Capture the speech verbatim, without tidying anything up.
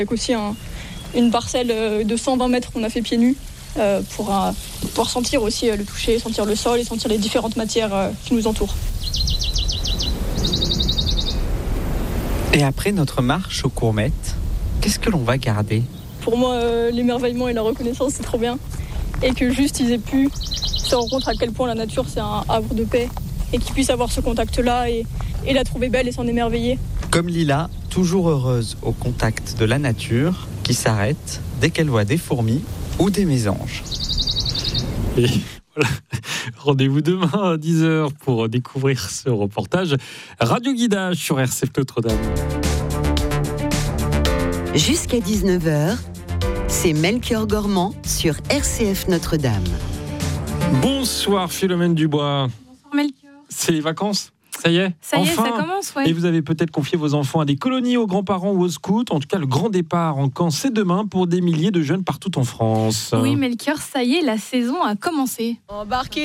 Avec aussi un, une parcelle de cent vingt mètres qu'on a fait pieds nus euh, pour euh, pouvoir sentir aussi euh, le toucher, sentir le sol et sentir les différentes matières euh, qui nous entourent. Et après notre marche aux Courmettes, qu'est-ce que l'on va garder ? Pour moi, euh, l'émerveillement et la reconnaissance, c'est trop bien. Et que juste ils aient pu se rendre compte à quel point la nature, c'est un havre de paix. Et qu'ils puissent avoir ce contact-là et, et la trouver belle et s'en émerveiller. Comme Lila, toujours heureuse au contact de la nature, qui s'arrête dès qu'elle voit des fourmis ou des mésanges. Et voilà. Rendez-vous demain à dix heures pour découvrir ce reportage. Radio Guidage sur R C F Notre-Dame. Jusqu'à dix-neuf heures, c'est Melchior Gormand sur R C F Notre-Dame. Bonsoir Philomène Dubois. Bonsoir Melchior. C'est les vacances ? Ça y est, Ça y enfin. est, ça commence, ouais. Et vous avez peut-être confié vos enfants à des colonies, aux grands-parents ou aux scouts. En tout cas, le grand départ en camp, c'est demain pour des milliers de jeunes partout en France. Oui, Melchior, ça y est, la saison a commencé. Embarquez